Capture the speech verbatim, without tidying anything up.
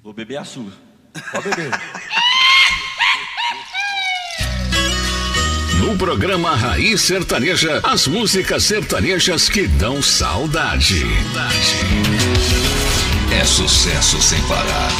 Vou beber a sua. Pode beber. No programa Raiz Sertaneja, as músicas sertanejas que dão saudade. É sucesso sem parar.